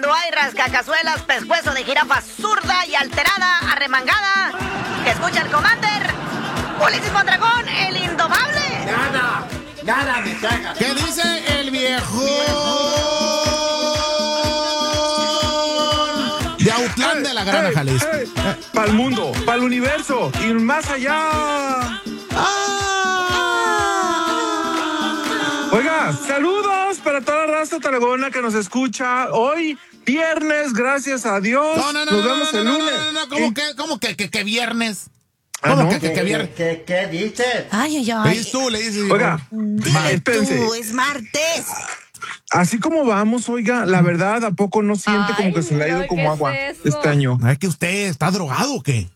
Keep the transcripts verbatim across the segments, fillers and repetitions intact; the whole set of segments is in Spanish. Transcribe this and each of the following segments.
Cuando hay rascacazuelas, pescuezo de jirafa zurda y alterada, arremangada, que escucha el Commander, Ulises Mondragón, el indomable. Nada, nada me caga. ¿Qué dice el viejo? De Autlán de la Grana, Jalisco. Para el mundo, para el universo y más allá. Ah. Oiga, saludos para toda la raza tarragona que nos escucha hoy, viernes, gracias a Dios. No, no, no, nos no, vemos no, el no, lunes. no, no, no, ¿cómo, que, cómo que, que, que viernes? Ah, ¿Cómo ¿no? que, que, que ¿Qué, viernes? qué, qué, qué dices? Ay, ay, Le ay. dices tú, le dices. Oiga, Dile espérense. tú, es martes. Así como vamos, oiga, la verdad, ¿a poco no siente Ay, como que se le ha ido ay, como ¿qué agua es eso? este año? ¿Es que usted está drogado o qué?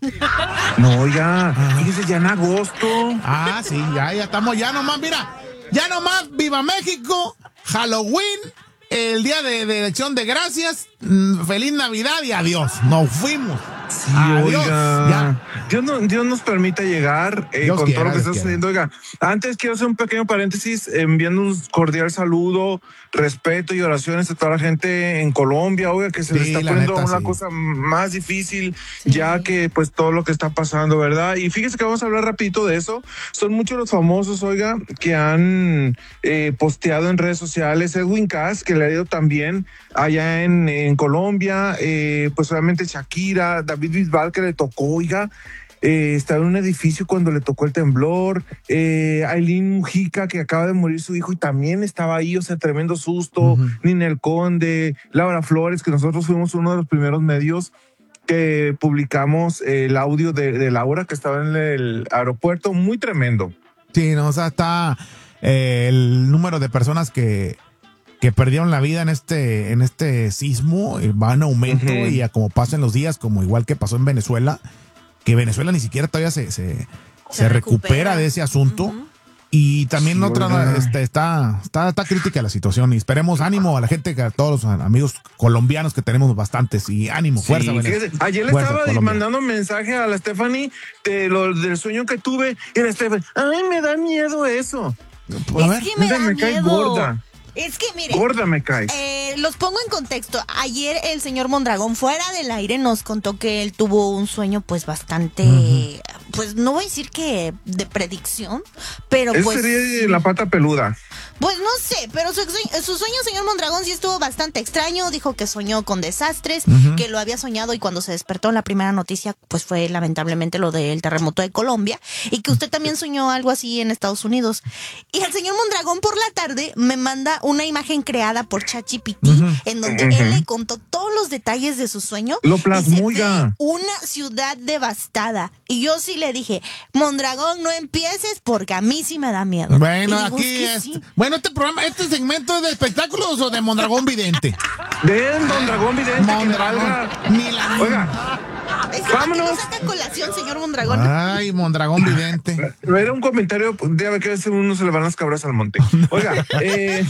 No, oiga, fíjese ya en agosto. Ah, sí, ya, ya estamos, ya nomás, mira, ya nomás, viva México, Halloween, el día de, de elección de gracias, mm, feliz Navidad y adiós, nos fuimos. Sí, Adiós, oiga. ya. Dios, no, Dios nos permita llegar eh, Dios con quiera, todo lo que Dios está quiera. sucediendo. Oiga, antes quiero hacer un pequeño paréntesis enviando un cordial saludo, respeto y oraciones a toda la gente en Colombia, oiga, que se Sí, le está la poniendo neta, una sí. cosa más difícil, ya que pues todo lo que está pasando, ¿verdad? Y fíjese que vamos a hablar rapidito de eso. Son muchos los famosos, oiga, que han eh, posteado en redes sociales. Edwin Cass, que le ha ido también allá en, en Colombia, eh, pues obviamente Shakira, David Bisbal, que le tocó, oiga, eh, estaba en un edificio cuando le tocó el temblor, eh, Aileen Mujica, que acaba de morir su hijo y también estaba ahí, o sea, tremendo susto, Ujú. Ninel Conde, Laura Flores, que nosotros fuimos uno de los primeros medios que publicamos el audio de, de Laura, que estaba en el aeropuerto, muy tremendo. Sí, no, o sea, está eh, el número de personas que, que perdieron la vida en este, en este sismo eh, va en aumento. Ujú. Y a como pasan los días, como igual que pasó en Venezuela, que Venezuela ni siquiera todavía se, se, se, Se recupera. recupera. de ese asunto. Ujú. Y también Sí, otra, oiga. este, está, está, está crítica la situación. Y esperemos ánimo a la gente, que a todos los amigos colombianos que tenemos bastantes. Y ánimo, fuerza, Sí, Venezuela. fíjese, ayer le Fuerza, estaba Colombia. mandando un mensaje a la Stephanie de lo, del sueño que tuve y la Stephanie, ay, me da miedo eso. A ver, Es que me mira, da me cae miedo. gorda. Es que, mire, Gorda me cae. Eh, los pongo en contexto. Ayer el señor Mondragón fuera del aire nos contó que él tuvo un sueño pues bastante, Ujú. pues no voy a decir que de predicción, pero Esa pues... sería la pata peluda. Pues no sé, pero su, sueño- su sueño, señor Mondragón, sí estuvo bastante extraño. Dijo que soñó con desastres, Ujú. que lo había soñado y cuando se despertó la primera noticia, pues fue lamentablemente lo del terremoto de Colombia y que usted también soñó algo así en Estados Unidos. Y el señor Mondragón por la tarde me manda una imagen creada por ChatGPT en donde Ujú. él le contó todos los detalles de su sueño. Lo y se plasmó, ve oiga. una ciudad devastada. Y yo sí le dije, Mondragón, no empieces porque a mí sí me da miedo. Bueno, Y digo, aquí "Es que es. sí". Bueno, este programa, este segmento es de espectáculos o de Mondragón Vidente. Ven, don Dragón Vidente, que le Mondragón. valga. Ni la- Oiga, Es que Vámonos. ¿por qué no saca colación, señor Mondragón? Ay, Mondragón Vidente. era un comentario, ya ve que a veces uno se le van las cabras al monte. Oiga, eh,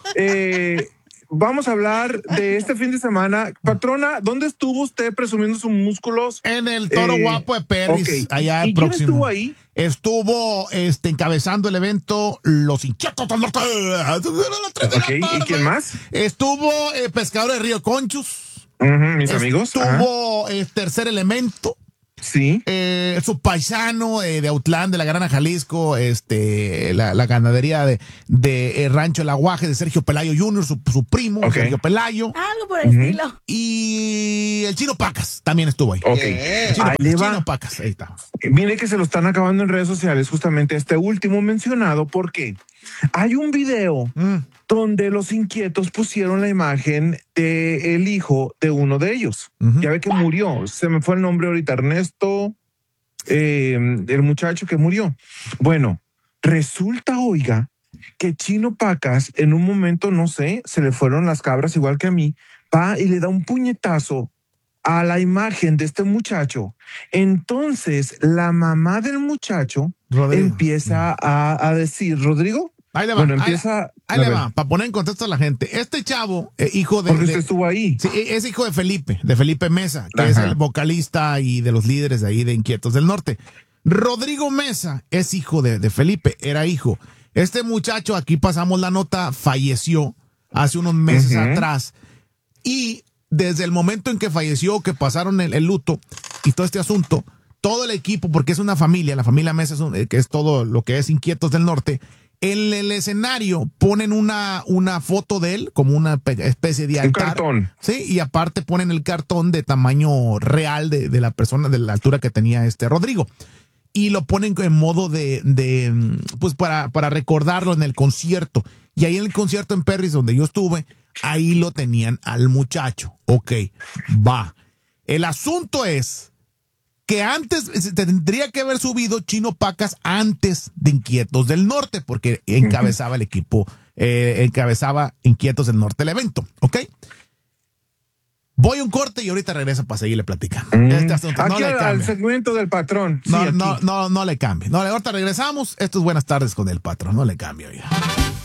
eh, vamos a hablar de este fin de semana. Patrona, ¿dónde estuvo usted presumiendo sus músculos? En el Toro Eh, Guapo de Perris, ok. allá ¿Y el quién próximo. estuvo ahí? Estuvo este, encabezando el evento Los Inquietos del Norte. Ok, ¿y quién más? Estuvo eh, Pescador de Río Conchos. Ujú, mis amigos. Ajá. Estuvo eh, Tercer Elemento. Sí. Eh, su paisano eh, de Autlán, de la Grana Jalisco, este, la, la ganadería de, de eh, Rancho El Aguaje de Sergio Pelayo junior, su, su primo, Ok. Sergio Pelayo. Algo por el estilo. Y el Chino Pacas también estuvo ahí. Ok. El Chino, Ahí le va. Chino Pacas, ahí está. Mire que se lo están acabando en redes sociales, justamente este último mencionado, porque hay un video Mm. donde los inquietos pusieron la imagen de el hijo de uno de ellos. Ujú. Ya ve que murió. Se me fue el nombre ahorita. Ernesto, eh, el muchacho que murió. Bueno, resulta, oiga, que Chino Pacas en un momento, no sé, se le fueron las cabras igual que a mí, va y le da un puñetazo a la imagen de este muchacho. Entonces, la mamá del muchacho Rodrigo. empieza a, a decir, ¿Rodrigo? Ahí le va. Bueno, ahí- empieza... Ahí a le ver, va, para poner en contexto a la gente. Este chavo, eh, hijo de. Porque de- usted estuvo ahí. sí, es hijo de Felipe, de Felipe Mesa, que Ajá. es el vocalista y de los líderes de ahí de Inquietos del Norte. Rodrigo Mesa es hijo de, de Felipe, era hijo. Este muchacho, aquí pasamos la nota, falleció hace unos meses Ujú. atrás. Y desde el momento en que falleció, que pasaron el, el luto y todo este asunto, todo el equipo, porque es una familia, la familia Mesa es un, que es todo lo que es Inquietos del Norte, en el escenario ponen una, una foto de él como una especie de altar. Un cartón. Sí, y aparte ponen el cartón de tamaño real de, de la persona, de la altura que tenía este Rodrigo. Y lo ponen en modo de, de pues para, para recordarlo en el concierto. Y ahí en el concierto en Perris, donde yo estuve, ahí lo tenían al muchacho. Ok, va. El asunto es que antes se tendría que haber subido Chino Pacas antes de Inquietos del Norte, porque encabezaba el equipo, eh, encabezaba Inquietos del Norte el evento, ¿ok? Voy a un corte y ahorita regreso para seguirle platicando. Mm. Este asunto, aquí no le al, al cambie. segmento del patrón. No, Sí, no, aquí. no, no le cambie. No, ahorita regresamos. Esto es Buenas Tardes con el Patrón. No le cambie, oiga.